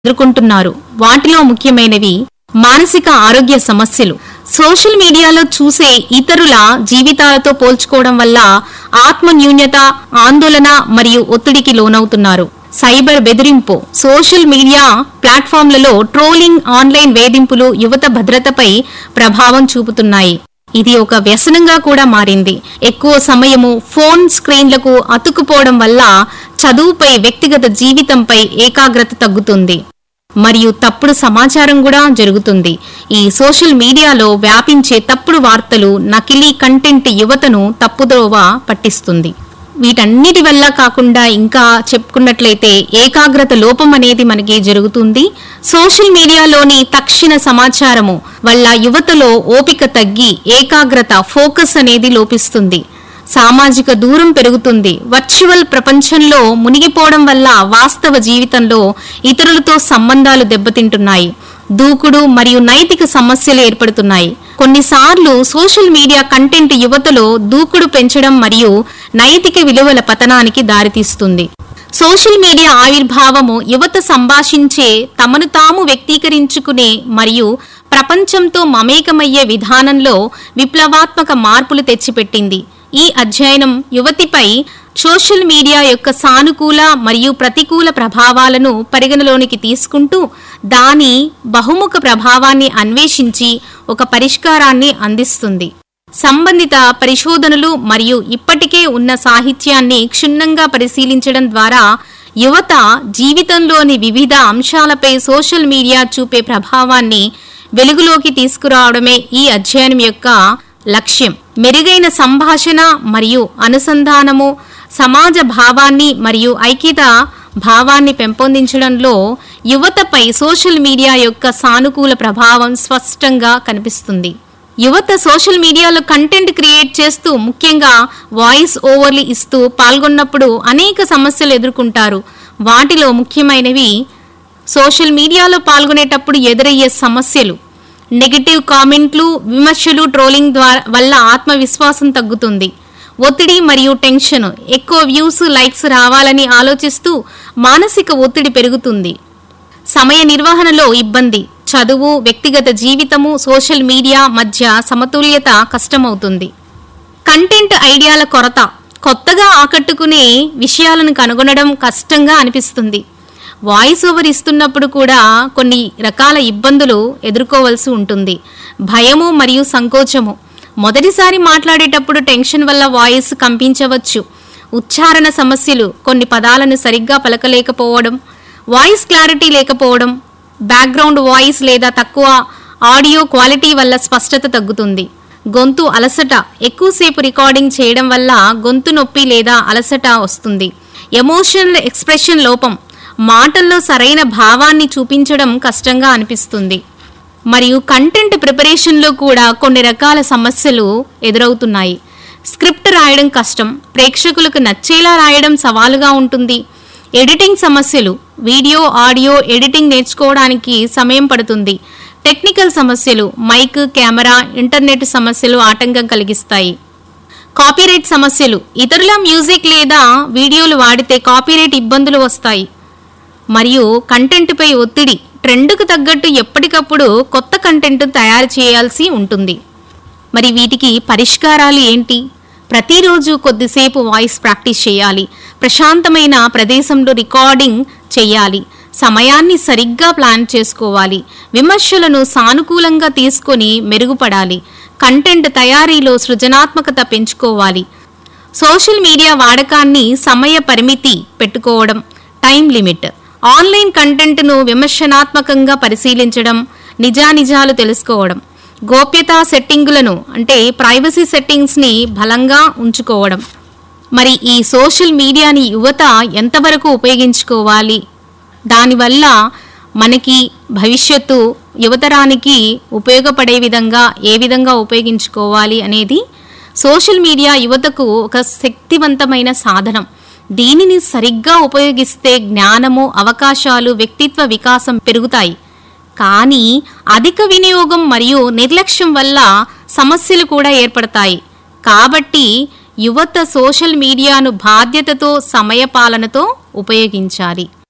ఎదుర్కొంటున్నారు. వాటిలో ముఖ్యమైనవి మానసిక ఆరోగ్య సమస్యలు. సోషల్ మీడియాలో చూసే ఇతరుల జీవితాలతో పోల్చుకోవడం వల్ల ఆత్మన్యూన్యత, ఆందోళన మరియు ఒత్తిడికి లోనవుతున్నారు. సైబర్ బెదిరింపు. సోషల్ మీడియా ప్లాట్ఫామ్లలో ట్రోలింగ్, ఆన్లైన్ వేధింపులు యువత భద్రతపై ప్రభావం చూపుతున్నాయి. ఇది ఒక వ్యసనంగా కూడా మారింది. ఎక్కువ సమయము ఫోన్ స్క్రీన్లకు అతుక్కుపోవడం వల్ల చదువుపై, వ్యక్తిగత జీవితంపై ఏకాగ్రత తగ్గుతుంది మరియు తప్పుడు సమాచారం కూడా జరుగుతుంది. ఈ సోషల్ మీడియాలో వ్యాపించే తప్పుడు వార్తలు, నకిలీ కంటెంట్ యువతను తప్పుదోవ పట్టిస్తుంది. వీటన్నిటి వల్ల కాకుండా ఇంకా చెప్పుకున్నట్లయితే ఏకాగ్రత లోపం అనేది మనకి జరుగుతుంది. సోషల్ మీడియాలోని తక్షణ సమాచారము వల్ల యువతలో ఓపిక తగ్గి ఏకాగ్రత, ఫోకస్ అనేది లోపిస్తుంది. సామాజిక దూరం పెరుగుతుంది. వర్చువల్ ప్రపంచంలో మునిగిపోవడం వల్ల వాస్తవ జీవితంలో ఇతరులతో సంబంధాలు దెబ్బతింటున్నాయి. దూకుడు మరియు నైతిక సమస్యలు ఏర్పడుతున్నాయి. కొన్నిసార్లు సోషల్ మీడియా కంటెంట్ యువతలో దూకుడు పెంచడం మరియు నైతిక విలువల పతనానికి దారితీస్తుంది. సోషల్ మీడియా ఆవిర్భావము యువత సంభాషించే, తమను తాము వ్యక్తీకరించుకునే మరియు ప్రపంచంతో మమేకమయ్యే విధానంలో విప్లవాత్మక మార్పులు తెచ్చిపెట్టింది. ఈ అధ్యయనం యువతిపై సోషల్ మీడియా యొక్క సానుకూల మరియు ప్రతికూల ప్రభావాలను పరిగణలోనికి తీసుకుంటూ దాని బహుముఖ ప్రభావాన్ని అన్వేషించి ఒక పరిష్కారాన్ని అందిస్తుంది. సంబంధిత పరిశోధనలు మరియు ఇప్పటికే ఉన్న సాహిత్యాన్ని క్షుణ్ణంగా పరిశీలించడం ద్వారా యువత జీవితంలోని వివిధ అంశాలపై సోషల్ మీడియా చూపే ప్రభావాన్ని వెలుగులోకి తీసుకురావడమే ఈ అధ్యయనం యొక్క లక్ష్యం. మెరుగైన సంభాషణ మరియు అనుసంధానము, సమాజ భావాన్ని మరియు ఐక్యత భావాన్ని పెంపొందించడంలో యువతపై సోషల్ మీడియా యొక్క సానుకూల ప్రభావం స్పష్టంగా కనిపిస్తుంది. యువత సోషల్ మీడియాలో కంటెంట్ క్రియేట్ చేస్తూ, ముఖ్యంగా వాయిస్ ఓవర్లు ఇస్తూ పాల్గొన్నప్పుడు అనేక సమస్యలు ఎదుర్కొంటారు. వాటిలో ముఖ్యమైనవి సోషల్ మీడియాలో పాల్గొనేటప్పుడు ఎదురయ్యే సమస్యలు. నెగటివ్ కామెంట్లు, విమర్శలు, ట్రోలింగ్ వల్ల ఆత్మవిశ్వాసం తగ్గుతుంది. ఒత్తిడి మరియు టెన్షన్. ఎక్కువ వ్యూస్, లైక్స్ రావాలని ఆలోచిస్తూ మానసిక ఒత్తిడి పెరుగుతుంది. సమయ నిర్వహణలో ఇబ్బంది. చదువు, వ్యక్తిగత జీవితము, సోషల్ మీడియా మధ్య సమతుల్యత కష్టమవుతుంది. కంటెంట్ ఐడియాల కొరత. కొత్తగా ఆకట్టుకునే విషయాలను కనుగొనడం కష్టంగా అనిపిస్తుంది. వాయిస్ ఓవర్ ఇస్తున్నప్పుడు కూడా కొన్ని రకాల ఇబ్బందులు ఎదుర్కోవలసి ఉంటుంది. భయము మరియు సంకోచము. మొదటిసారి మాట్లాడేటప్పుడు టెన్షన్ వల్ల వాయిస్ కంపించవచ్చు. ఉచ్చారణ సమస్యలు. కొన్ని పదాలను సరిగ్గా పలకలేకపోవడం, వాయిస్ క్లారిటీ లేకపోవడం, బ్యాక్గ్రౌండ్ వాయిస్ లేదా తక్కువ ఆడియో క్వాలిటీ వల్ల స్పష్టత తగ్గుతుంది. గొంతు అలసట. ఎక్కువసేపు రికార్డింగ్ చేయడం వల్ల గొంతు నొప్పి లేదా అలసట వస్తుంది. ఎమోషనల్ ఎక్స్ప్రెషన్ లోపం. మాటల్లో సరైన భావాన్ని చూపించడం కష్టంగా అనిపిస్తుంది. మరియు కంటెంట్ ప్రిపరేషన్లో కూడా కొన్ని రకాల సమస్యలు ఎదురవుతున్నాయి. స్క్రిప్ట్ రాయడం కష్టం. ప్రేక్షకులకు నచ్చేలా రాయడం సవాలుగా ఉంటుంది. ఎడిటింగ్ సమస్యలు. వీడియో, ఆడియో ఎడిటింగ్ నేర్చుకోవడానికి సమయం పడుతుంది. టెక్నికల్ సమస్యలు. మైక్, కెమెరా, ఇంటర్నెట్ సమస్యలు ఆటంకం కలిగిస్తాయి. కాపీరైట్ సమస్యలు. ఇతరుల మ్యూజిక్ లేదా వీడియోలు వాడితే కాపీరైట్ ఇబ్బందులు వస్తాయి. మరియు కంటెంట్పై ఒత్తిడి. ట్రెండ్కు తగ్గట్టు ఎప్పటికప్పుడు కొత్త కంటెంట్ తయారు చేయాల్సి ఉంటుంది. మరి వీటికి పరిష్కారాలు ఏంటి? ప్రతిరోజు కొద్దిసేపు వాయిస్ ప్రాక్టీస్ చేయాలి. ప్రశాంతమైన ప్రదేశంలో రికార్డింగ్ చేయాలి. సమయాన్ని సరిగ్గా ప్లాన్ చేసుకోవాలి. విమర్శలను సానుకూలంగా తీసుకొని మెరుగుపడాలి. కంటెంట్ తయారీలో సృజనాత్మకత పెంచుకోవాలి. సోషల్ మీడియా వాడకాన్ని సమయ పరిమితి పెట్టుకోవడం, టైం లిమిట్. ఆన్లైన్ కంటెంట్ను విమర్శనాత్మకంగా పరిశీలించడం, నిజానిజాలు తెలుసుకోవడం. గోప్యతా సెట్టింగులను అంటే ప్రైవసీ సెట్టింగ్స్ని బలంగా ఉంచుకోవడం. మరి ఈ సోషల్ మీడియాని యువత ఎంతవరకు ఉపయోగించుకోవాలి, దానివల్ల మనకి భవిష్యత్తు యువతరానికి ఉపయోగపడే విధంగా ఏ విధంగా ఉపయోగించుకోవాలి అనేది సోషల్ మీడియా యువతకు ఒక శక్తివంతమైన సాధనం. దీనిని సరిగ్గా ఉపయోగిస్తే జ్ఞానము, అవకాశాలు, వ్యక్తిత్వ వికాసం పెరుగుతాయి. కానీ అధిక వినియోగం మరియు నిర్లక్ష్యం వల్ల సమస్యలు కూడా ఏర్పడతాయి. కాబట్టి యువత సోషల్ మీడియాను బాధ్యతతో, సమయపాలనతో ఉపయోగించాలి.